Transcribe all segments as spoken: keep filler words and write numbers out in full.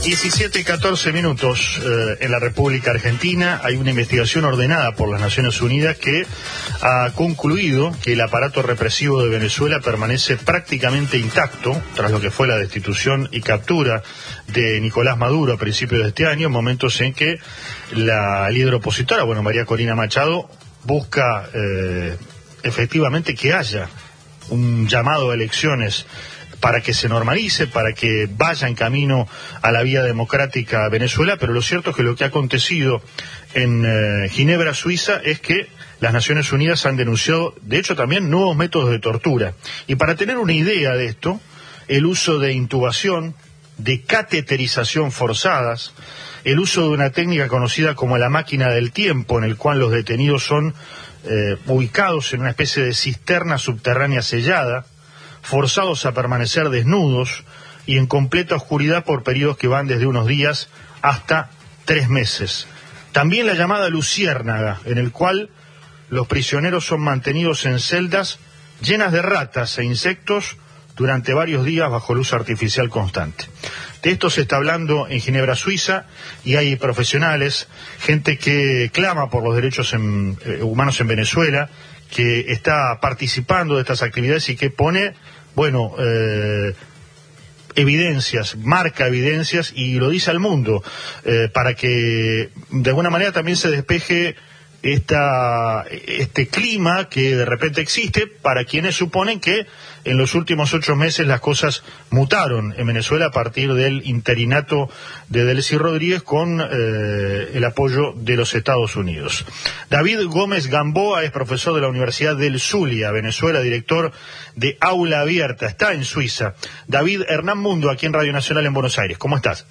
diecisiete y catorce minutos eh, en la República Argentina. Hay una investigación ordenada por las Naciones Unidas que ha concluido que el aparato represivo de Venezuela permanece prácticamente intacto tras lo que fue la destitución y captura de Nicolás Maduro a principios de este año, en momentos en que la líder opositora, bueno, María Corina Machado, busca eh, efectivamente que haya un llamado a elecciones para que se normalice, para que vaya en camino a la vía democrática Venezuela, pero lo cierto es que lo que ha acontecido en eh, Ginebra, Suiza, es que las Naciones Unidas han denunciado, de hecho, también nuevos métodos de tortura. Y para tener una idea de esto, el uso de intubación, de cateterización forzadas, el uso de una técnica conocida como la máquina del tiempo, en el cual los detenidos son eh, ubicados en una especie de cisterna subterránea sellada, forzados a permanecer desnudos y en completa oscuridad por periodos que van desde unos días hasta tres meses. También la llamada luciérnaga, en el cual los prisioneros son mantenidos en celdas llenas de ratas e insectos durante varios días bajo luz artificial constante. De esto se está hablando en Ginebra, Suiza, y hay profesionales, gente que clama por los derechos en, eh, humanos en Venezuela, que está participando de estas actividades y que pone, bueno, eh, evidencias, marca evidencias y lo dice al mundo, eh, para que de alguna manera también se despeje esta, este clima que de repente existe para quienes suponen que en los últimos ocho meses las cosas mutaron en Venezuela a partir del interinato de Delcy Rodríguez con eh, el apoyo de los Estados Unidos. David Gómez Gamboa es profesor de la Universidad del Zulia, Venezuela, director de Aula Abierta, está en Suiza. David, Hernán Mundo, aquí en Radio Nacional en Buenos Aires, ¿cómo estás?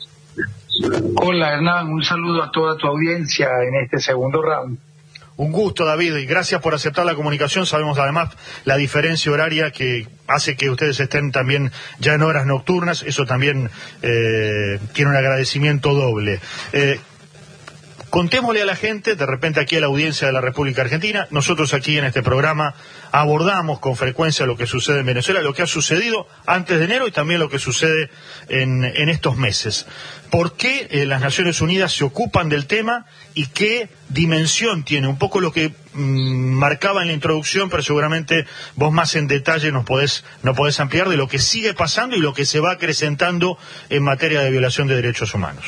Hola Hernán, un saludo a toda tu audiencia en este segundo round. Un gusto, David, y gracias por aceptar la comunicación. Sabemos además la diferencia horaria que hace que ustedes estén también ya en horas nocturnas, eso también eh, tiene un agradecimiento doble. Eh, Contémosle a la gente, de repente aquí a la audiencia de la República Argentina, nosotros aquí en este programa abordamos con frecuencia lo que sucede en Venezuela, lo que ha sucedido antes de enero y también lo que sucede en, en estos meses. ¿Por qué eh, las Naciones Unidas se ocupan del tema y qué dimensión tiene? Un poco lo que mmm, marcaba en la introducción, pero seguramente vos más en detalle nos podés, nos podés ampliar de lo que sigue pasando y lo que se va acrecentando en materia de violación de derechos humanos.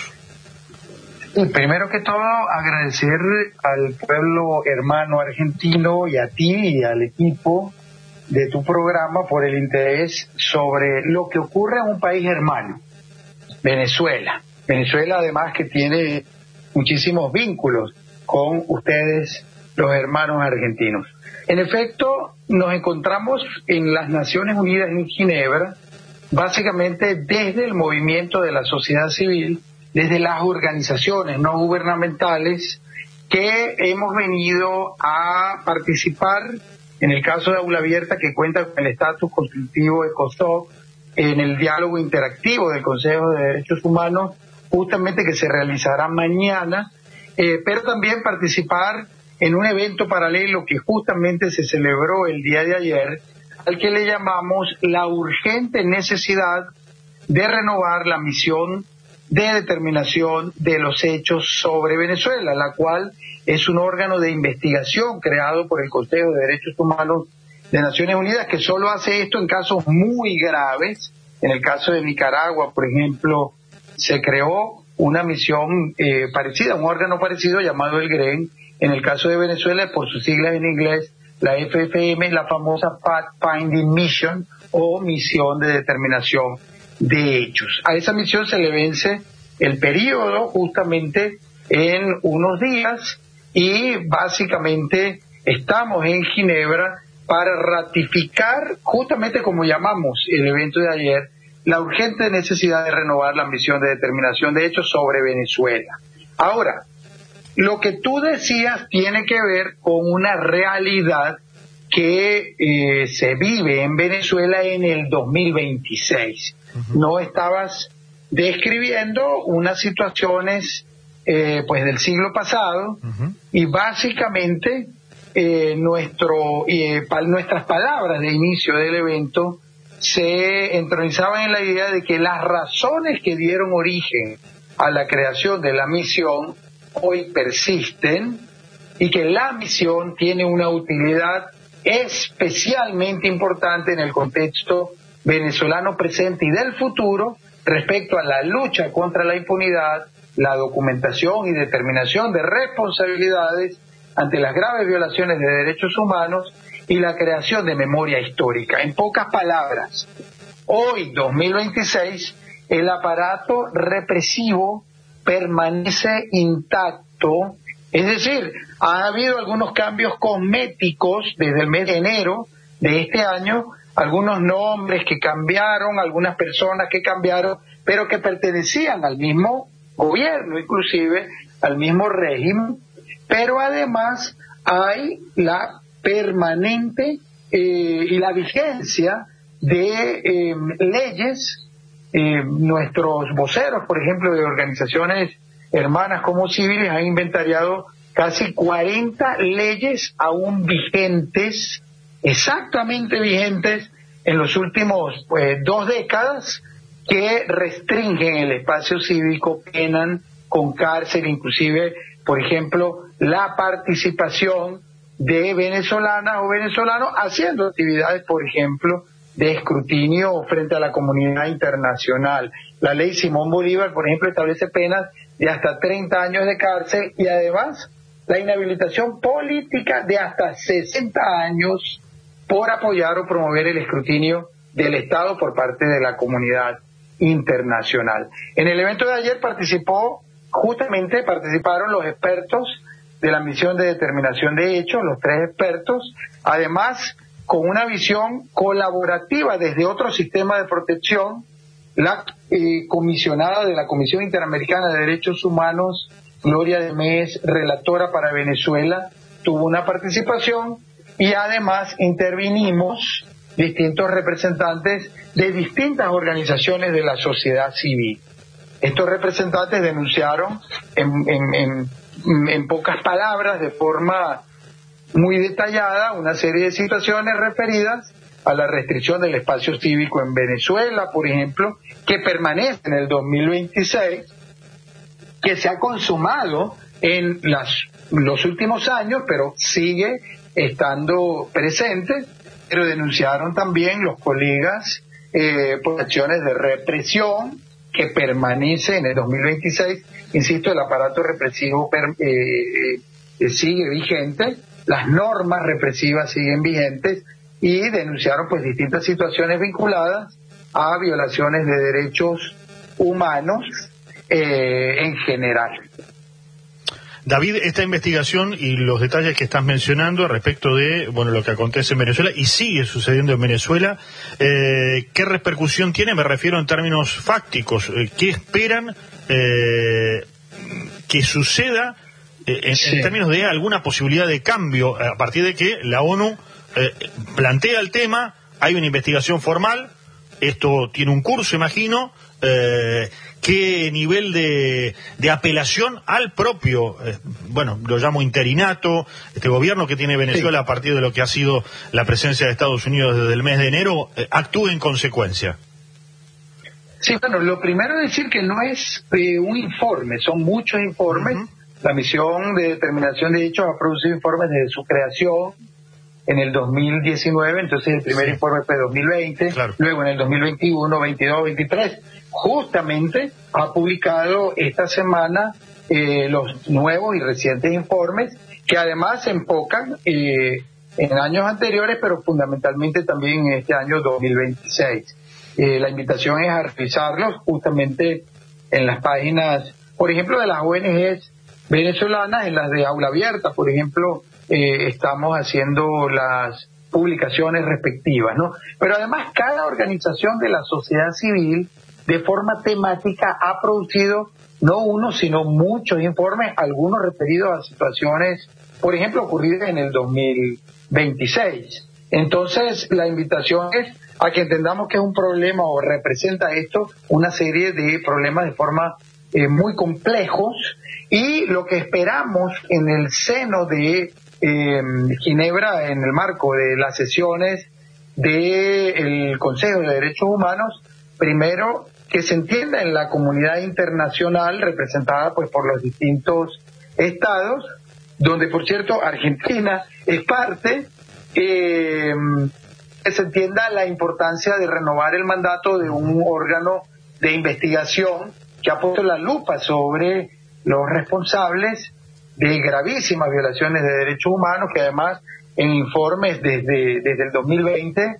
Primero que todo, agradecer al pueblo hermano argentino y a ti y al equipo de tu programa por el interés sobre lo que ocurre en un país hermano, Venezuela. Venezuela, además, que tiene muchísimos vínculos con ustedes, los hermanos argentinos. En efecto, nos encontramos en las Naciones Unidas en Ginebra, básicamente desde el movimiento de la sociedad civil, desde las organizaciones no gubernamentales que hemos venido a participar, en el caso de Aula Abierta, que cuenta con el estatus consultivo de COSOC, en el diálogo interactivo del Consejo de Derechos Humanos, justamente que se realizará mañana, eh, pero también participar en un evento paralelo que justamente se celebró el día de ayer, al que le llamamos la urgente necesidad de renovar la misión de determinación de los hechos sobre Venezuela, la cual es un órgano de investigación creado por el Consejo de Derechos Humanos de Naciones Unidas, que solo hace esto en casos muy graves. En el caso de Nicaragua, por ejemplo, se creó una misión eh, parecida, un órgano parecido llamado el GREN. En el caso de Venezuela, por sus siglas en inglés, la F F M, la famosa Fact Finding Mission o Misión de Determinación de Hechos. A esa misión se le vence el periodo justamente en unos días y básicamente estamos en Ginebra para ratificar, justamente como llamamos el evento de ayer, la urgente necesidad de renovar la misión de determinación de hechos sobre Venezuela. Ahora, lo que tú decías tiene que ver con una realidad que eh, se vive en Venezuela en el dos mil veintiséis. Uh-huh. No estabas describiendo unas situaciones eh, pues del siglo pasado, uh-huh. y básicamente eh, nuestro eh, pa- nuestras palabras de inicio del evento se entronizaban en la idea de que las razones que dieron origen a la creación de la misión hoy persisten y que la misión tiene una utilidad especialmente importante en el contexto venezolano presente y del futuro respecto a la lucha contra la impunidad, la documentación y determinación de responsabilidades ante las graves violaciones de derechos humanos y la creación de memoria histórica. En pocas palabras, hoy, dos mil veintiséis, el aparato represivo permanece intacto, es decir, ha habido algunos cambios cosméticos desde el mes de enero de este año, algunos nombres que cambiaron, algunas personas que cambiaron, pero que pertenecían al mismo gobierno, inclusive al mismo régimen, pero además hay la permanente eh, y la vigencia de eh, leyes. Eh, nuestros voceros, por ejemplo, de organizaciones hermanas como civiles, han inventariado casi cuarenta leyes aún vigentes, exactamente vigentes en los últimos pues, dos décadas, que restringen el espacio cívico, penan con cárcel, inclusive, por ejemplo, la participación de venezolanas o venezolanos haciendo actividades, por ejemplo, de escrutinio frente a la comunidad internacional. La ley Simón Bolívar, por ejemplo, establece penas de hasta treinta años de cárcel y además la inhabilitación política de hasta sesenta años por apoyar o promover el escrutinio del Estado por parte de la comunidad internacional. En el evento de ayer participó, justamente participaron los expertos de la misión de determinación de hechos, los tres expertos, además con una visión colaborativa desde otro sistema de protección, la eh, comisionada de la Comisión Interamericana de Derechos Humanos, Gloria de Mes, relatora para Venezuela, tuvo una participación y además intervinimos distintos representantes de distintas organizaciones de la sociedad civil. Estos representantes denunciaron en, en, en, en pocas palabras, de forma muy detallada, una serie de situaciones referidas a la restricción del espacio cívico en Venezuela, por ejemplo, que permanece en el dos mil veintiséis, que se ha consumado en las, los últimos años, pero sigue estando presente, pero denunciaron también los colegas eh, por acciones de represión que permanece en el dos mil veintiséis, insisto, el aparato represivo per, eh, eh, sigue vigente, las normas represivas siguen vigentes y denunciaron pues distintas situaciones vinculadas a violaciones de derechos humanos eh, en general. David, esta investigación y los detalles que estás mencionando respecto de bueno lo que acontece en Venezuela y sigue sucediendo en Venezuela, eh, ¿qué repercusión tiene? Me refiero en términos fácticos. ¿Qué esperan eh, que suceda eh, en, sí. en términos de alguna posibilidad de cambio a partir de que la ONU eh, plantea el tema, hay una investigación formal, esto tiene un curso, imagino, eh, qué nivel de, de apelación al propio, eh, bueno, lo llamo interinato, este gobierno que tiene Venezuela sí. a partir de lo que ha sido la presencia de Estados Unidos desde el mes de enero, eh, actúe en consecuencia. Sí, bueno, lo primero es decir que no es eh, un informe, son muchos informes. Uh-huh. La misión de determinación de hechos ha producido informes desde su creación en el dos mil diecinueve, entonces el primer sí. informe fue dos mil veinte, claro. luego en el dos mil veintiuno, veintidós, veintitrés, justamente ha publicado esta semana eh, los nuevos y recientes informes que además se enfocan eh, en años anteriores, pero fundamentalmente también en este año dos mil veintiséis. Eh, la invitación es a revisarlos justamente en las páginas, por ejemplo, de las O N Ges venezolanas, en las de Aula Abierta, por ejemplo, eh, estamos haciendo las publicaciones respectivas, ¿no? Pero además cada organización de la sociedad civil de forma temática ha producido no uno, sino muchos informes, algunos referidos a situaciones, por ejemplo, ocurridas en el dos mil veintiséis. Entonces, la invitación es a que entendamos que es un problema o representa esto una serie de problemas de forma eh, muy complejos, y lo que esperamos en el seno de eh, Ginebra, en el marco de las sesiones del Consejo de Derechos Humanos, primero, que se entienda en la comunidad internacional representada pues por los distintos estados, donde por cierto Argentina es parte, eh, que se entienda la importancia de renovar el mandato de un órgano de investigación que ha puesto la lupa sobre los responsables de gravísimas violaciones de derechos humanos, que además en informes desde, desde el dos mil veinte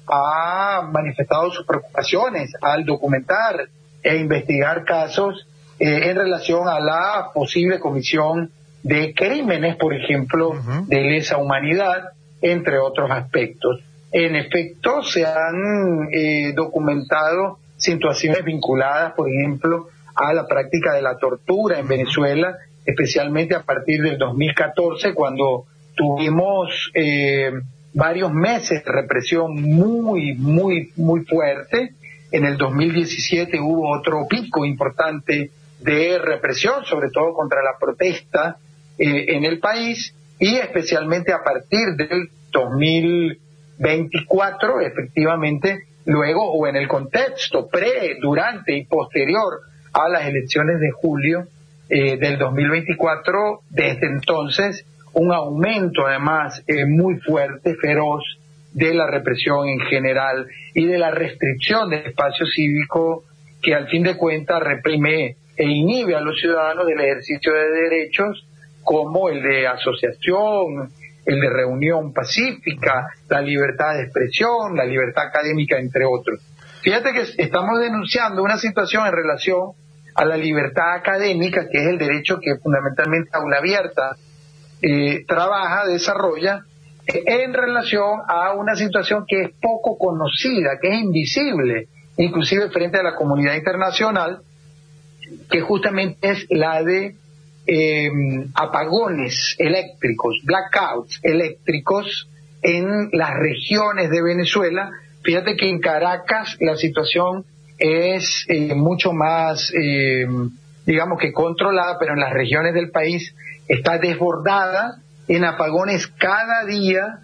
ha manifestado sus preocupaciones al documentar e investigar casos eh, en relación a la posible comisión de crímenes, por ejemplo, uh-huh. de lesa humanidad, entre otros aspectos. En efecto, se han eh, documentado situaciones vinculadas, por ejemplo, a la práctica de la tortura en Venezuela, especialmente a partir del dos mil catorce, cuando tuvimos eh, varios meses de represión muy, muy, muy fuerte. En el dos mil diecisiete hubo otro pico importante de represión, sobre todo contra la protesta eh, en el país, y especialmente a partir del dos mil veinticuatro, efectivamente, luego o en el contexto pre, durante y posterior a las elecciones de julio eh, del dos mil veinticuatro, desde entonces un aumento además eh, muy fuerte, feroz, de la represión en general y de la restricción del espacio cívico que al fin de cuentas reprime e inhibe a los ciudadanos del ejercicio de derechos como el de asociación, el de reunión pacífica, la libertad de expresión, la libertad académica, entre otros. Fíjate que estamos denunciando una situación en relación a la libertad académica, que es el derecho que fundamentalmente Aula Abierta eh, trabaja, desarrolla, eh, en relación a una situación que es poco conocida, que es invisible, inclusive frente a la comunidad internacional, que justamente es la de eh, apagones eléctricos, blackouts eléctricos en las regiones de Venezuela. Fíjate que en Caracas la situación es eh, mucho más, eh, digamos que controlada, pero en las regiones del país está desbordada en apagones cada día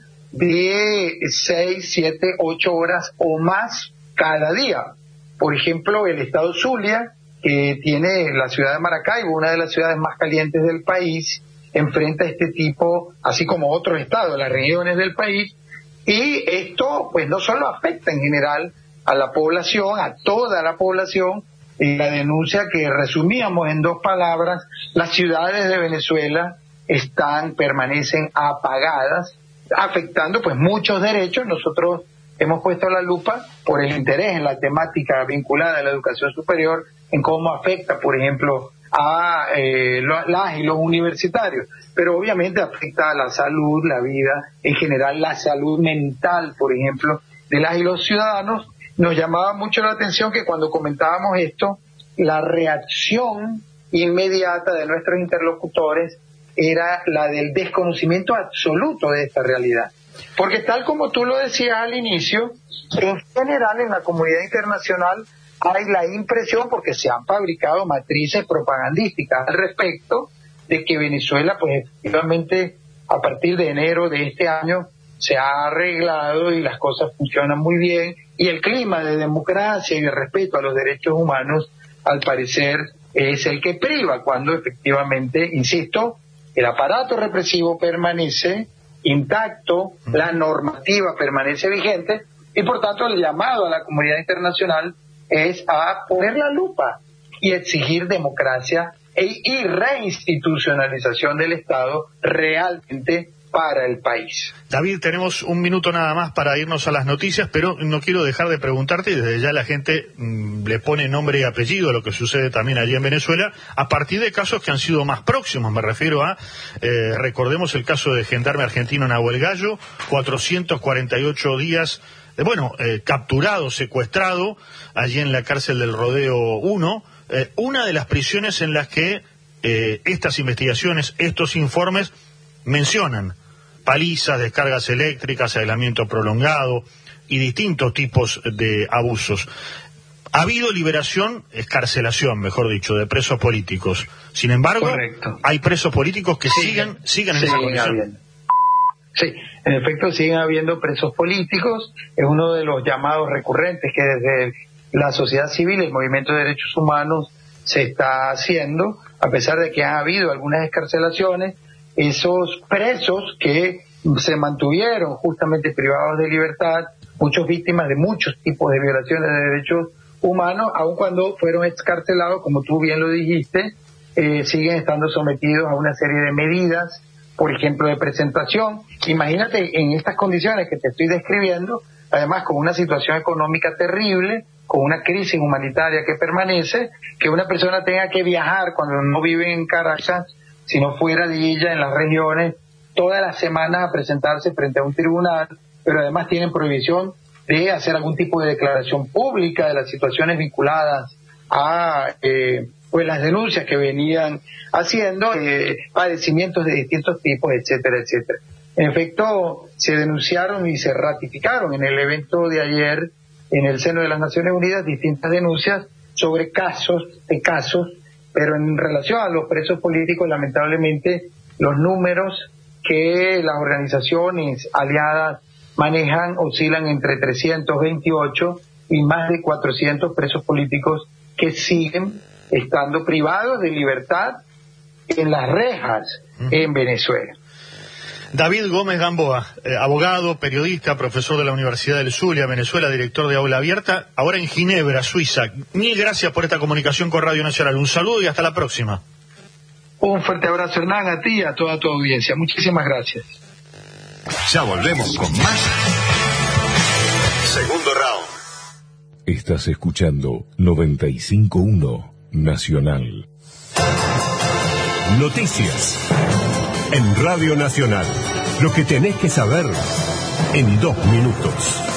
de seis, siete, ocho horas o más cada día. Por ejemplo, el estado Zulia, que tiene la ciudad de Maracaibo, una de las ciudades más calientes del país, enfrenta este tipo, así como otros estados, las regiones del país, y esto pues no solo afecta en general a la población, a toda la población. En la denuncia que resumíamos en dos palabras, las ciudades de Venezuela están, permanecen apagadas, afectando pues muchos derechos. Nosotros hemos puesto la lupa por el interés en la temática vinculada a la educación superior, en cómo afecta, por ejemplo, a eh, las y los universitarios, pero obviamente afecta a la salud, la vida, en general la salud mental, por ejemplo, de las y los ciudadanos. Nos llamaba mucho la atención que cuando comentábamos esto, la reacción inmediata de nuestros interlocutores era la del desconocimiento absoluto de esta realidad. Porque tal como tú lo decías al inicio, en general en la comunidad internacional hay la impresión, porque se han fabricado matrices propagandísticas al respecto, de que Venezuela, pues efectivamente, a partir de enero de este año, se ha arreglado y las cosas funcionan muy bien, y el clima de democracia y de respeto a los derechos humanos, al parecer, es el que priva, cuando efectivamente, insisto, el aparato represivo permanece intacto, la normativa permanece vigente, y por tanto el llamado a la comunidad internacional es a poner la lupa y exigir democracia e, y reinstitucionalización del Estado realmente para el país. David, tenemos un minuto nada más para irnos a las noticias, pero no quiero dejar de preguntarte, y desde ya la gente mmm, le pone nombre y apellido a lo que sucede también allí en Venezuela, a partir de casos que han sido más próximos. Me refiero a, eh, recordemos el caso de gendarme argentino Nahuel Gallo, cuatrocientos cuarenta y ocho días, eh, bueno, eh, capturado, secuestrado, allí en la cárcel del Rodeo uno, eh, una de las prisiones en las que eh, estas investigaciones, estos informes mencionan palizas, descargas eléctricas, aislamiento prolongado y distintos tipos de abusos. Ha habido liberación, escarcelación, mejor dicho, de presos políticos. Sin embargo, correcto, hay presos políticos que sí, siguen, siguen en sí, esa condición. Bien. Sí, en efecto siguen habiendo presos políticos, es uno de los llamados recurrentes que desde la sociedad civil, el movimiento de derechos humanos, se está haciendo, a pesar de que ha habido algunas excarcelaciones. Esos presos que se mantuvieron justamente privados de libertad, muchos víctimas de muchos tipos de violaciones de derechos humanos, aun cuando fueron excarcelados, como tú bien lo dijiste, eh, siguen estando sometidos a una serie de medidas, por ejemplo, de presentación. Imagínate en estas condiciones que te estoy describiendo, además con una situación económica terrible, con una crisis humanitaria que permanece, que una persona tenga que viajar cuando no vive en Caracas, sino fuera de ella, en las regiones, todas las semanas a presentarse frente a un tribunal, pero además tienen prohibición de hacer algún tipo de declaración pública de las situaciones vinculadas a eh, pues las denuncias que venían haciendo, eh, padecimientos de distintos tipos, etcétera, etcétera. En efecto, se denunciaron y se ratificaron en el evento de ayer en el seno de las Naciones Unidas distintas denuncias sobre casos de casos, pero en relación a los presos políticos, lamentablemente, los números que las organizaciones aliadas manejan oscilan entre trescientos veintiocho y más de cuatrocientos presos políticos que siguen estando privados de libertad en las rejas en Venezuela. David Gómez Gamboa, eh, abogado, periodista, profesor de la Universidad del Zulia, Venezuela, director de Aula Abierta, ahora en Ginebra, Suiza. Mil gracias por esta comunicación con Radio Nacional. Un saludo y hasta la próxima. Un fuerte abrazo, Hernán, a ti y a toda tu audiencia. Muchísimas gracias. Ya volvemos con más. Segundo round. Estás escuchando noventa y cinco punto uno Nacional. Noticias en Radio Nacional. Lo que tenés que saber en dos minutos.